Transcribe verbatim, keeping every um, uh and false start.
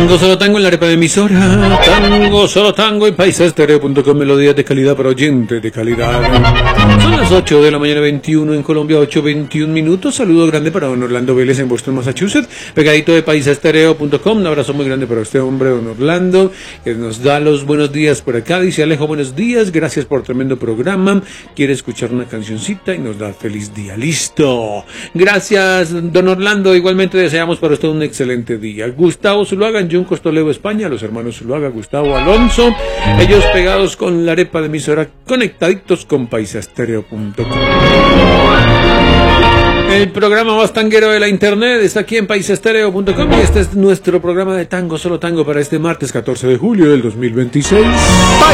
Tango solo tango en la arepa de emisora. Tango solo tango en paisaestereo punto com. Melodías de calidad para oyentes de calidad. Son las ocho de la mañana veintiuno en Colombia, ocho veintiún minutos. Saludo grande para don Orlando Vélez en Boston, Massachusetts, pegadito de paisaestereo punto com. Un abrazo muy grande para usted, hombre, don Orlando, que nos da los buenos días por acá. Dice Alejo, buenos días, gracias por tremendo programa. Quiere escuchar una cancioncita y nos da feliz día. Listo. Gracias, don Orlando. Igualmente deseamos para usted un excelente día. Gustavo Zuluaga en Yuncos, Toledo, España. Los hermanos Zuluaga, Gustavo, Alonso. Ellos pegados con la arepa de emisora, conectaditos con paisaestereo punto com. El programa más tanguero de la internet está aquí en paisaestereo punto com y este es nuestro programa de Tango Solo Tango para este martes catorce de julio del dos mil veintiséis.